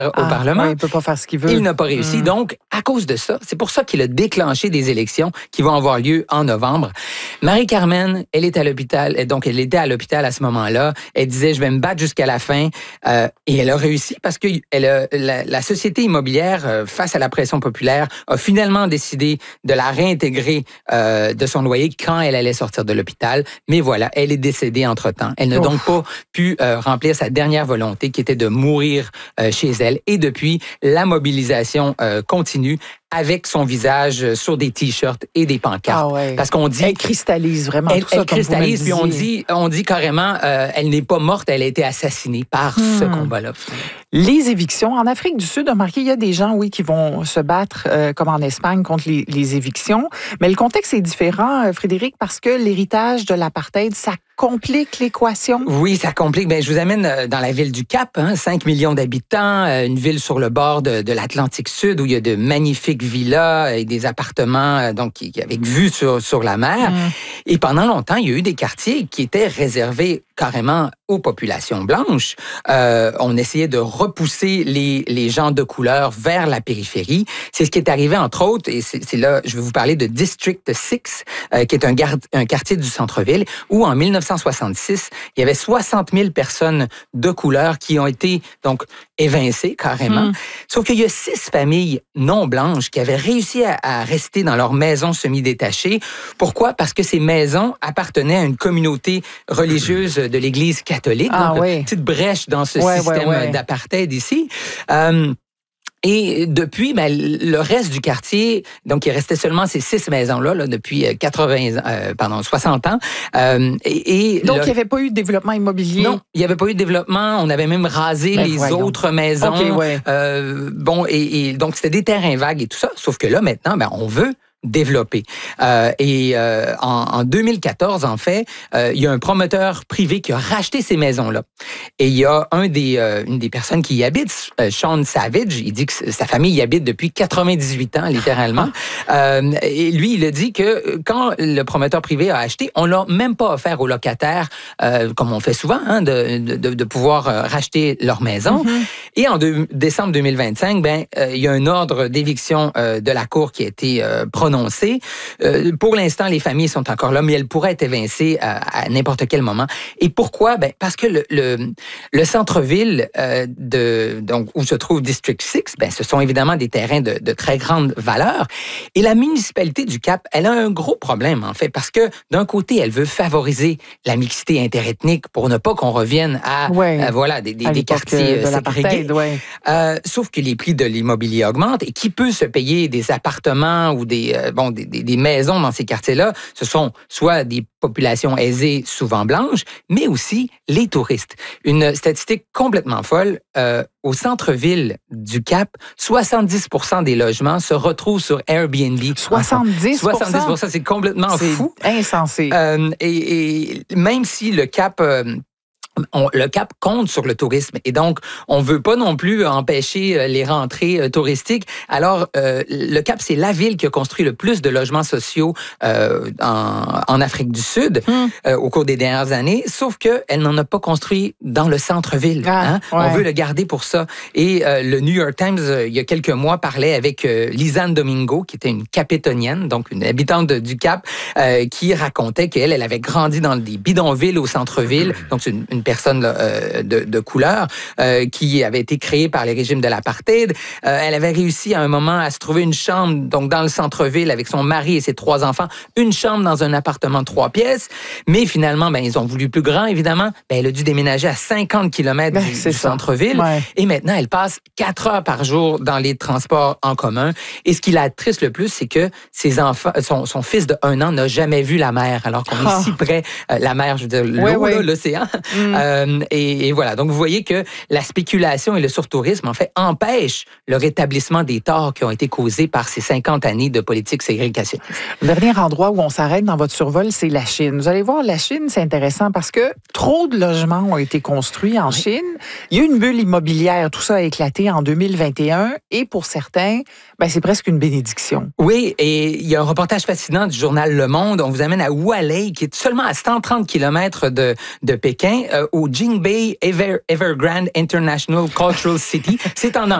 au Parlement. Oui, il ne peut pas faire ce qu'il veut. Il n'a pas réussi. Donc, à cause de ça, c'est pour ça qu'il a déclenché des élections qui vont avoir lieu en novembre. Marie-Carmen, elle est à l'hôpital. Donc, elle était à l'hôpital à ce moment-là. Elle disait, je vais me battre jusqu'à la fin. Et elle a réussi parce que la société immobilière, face à la pression populaire, a finalement décidé de la réintégrer de son loyer quand elle allait sortir de l'hôpital. Mais voilà, elle est décédée entre-temps. Elle n'a donc pas pu remplir sa dernière volonté qui était de mourir chez elle. Et depuis, la mobilisation continue avec son visage sur des t-shirts et des pancartes. Ah ouais. Parce qu'on dit... Elle cristallise vraiment tout ça. Elle cristallise, puis on dit carrément, elle n'est pas morte, elle a été assassinée par ce combat-là. Les évictions. En Afrique du Sud, remarquez, il y a des gens, oui, qui vont se battre, comme en Espagne, contre les évictions. Mais le contexte est différent, Frédéric, parce que l'héritage de l'apartheid, ça complique l'équation. Oui, ça complique. Bien, je vous amène dans la ville du Cap, 5 millions d'habitants, une ville sur le bord de l'Atlantique Sud où il y a de magnifiques villas et des appartements donc avec vue sur la mer. Et pendant longtemps, il y a eu des quartiers qui étaient réservés carrément aux populations blanches. On essayait de repousser les gens de couleur vers la périphérie. C'est ce qui est arrivé, entre autres, et c'est là, je vais vous parler de District 6, qui est un quartier du centre-ville, où en 1966, il y avait 60 000 personnes de couleur qui ont été donc évincées carrément. Sauf qu'il y a 6 familles non blanches qui avaient réussi à rester dans leur maison semi-détachée. Pourquoi? Parce que ces maisons appartenaient à une communauté religieuse de l'Église catholique. Donc, une petite brèche dans ce système d'apartheid ici. Et depuis, le reste du quartier, donc il restait seulement ces 6 maisons-là depuis 60 ans. Donc, il n'y avait pas eu de développement immobilier? Non, il n'y avait pas eu de développement. On avait même rasé les autres maisons. Et donc, c'était des terrains vagues et tout ça. Sauf que là, maintenant, on veut développé. En 2014, en fait, il y a un promoteur privé qui a racheté ces maisons-là. Et il y a une des personnes qui y habite, Sean Savage, il dit que sa famille y habite depuis 98 ans, littéralement. Et lui, il a dit que quand le promoteur privé a acheté, on l'a même pas offert aux locataires, comme on fait souvent, de pouvoir racheter leur maison. Et en décembre 2025, il y a un ordre d'éviction de la Cour qui a été prononcé. Pour l'instant, les familles sont encore là, mais elles pourraient être évincées à n'importe quel moment. Et pourquoi? Parce que le centre-ville donc où se trouve District 6, ce sont évidemment des terrains de très grande valeur. Et la municipalité du Cap, elle a un gros problème, en fait, parce que d'un côté, elle veut favoriser la mixité interethnique pour ne pas qu'on revienne à des quartiers ségrégés. Sauf que les prix de l'immobilier augmentent et qui peut se payer des appartements ou des maisons dans ces quartiers-là, ce sont soit des populations aisées, souvent blanches, mais aussi les touristes. Une statistique complètement folle, au centre-ville du Cap, 70% des logements se retrouvent sur Airbnb. 70%? 70%, c'est complètement fou. C'est insensé. Et même si le Cap... le Cap compte sur le tourisme et donc on veut pas non plus empêcher les rentrées touristiques. Alors le Cap, c'est la ville qui a construit le plus de logements sociaux en Afrique du Sud au cours des dernières années, sauf que elle n'en a pas construit dans le centre-ville. On veut le garder pour ça. Et le New York Times, il y a quelques mois, parlait avec Lisanne Domingo, qui était une capétonienne, donc une habitante du Cap, qui racontait qu'elle avait grandi dans des bidonvilles au centre-ville, donc c'est une personne de couleur qui avait été créée par les régimes de l'apartheid. Elle avait réussi à un moment à se trouver une chambre donc dans le centre-ville avec son mari et ses 3 enfants, une chambre dans un appartement de 3 pièces, mais finalement, ils ont voulu plus grand, évidemment. Elle a dû déménager à 50 km du centre-ville et maintenant, elle passe 4 heures par jour dans les transports en commun. Et ce qui l'attriste le plus, c'est que ses enfants, son fils de 1 an n'a jamais vu la mer, alors qu'on est si près, la mer, je veux dire, l'eau, l'océan. Et voilà. Donc, vous voyez que la spéculation et le surtourisme, en fait, empêchent le rétablissement des torts qui ont été causés par ces 50 années de politique ségrégationniste. Le dernier endroit où on s'arrête dans votre survol, c'est la Chine. Vous allez voir, la Chine, c'est intéressant parce que trop de logements ont été construits en Chine. Il y a eu une bulle immobilière. Tout ça a éclaté en 2021. Et pour certains, c'est presque une bénédiction. Oui, et il y a un reportage fascinant du journal Le Monde. On vous amène à Hualei, qui est seulement à 130 km de Pékin, au Jingbei Evergrande International Cultural City. C'est en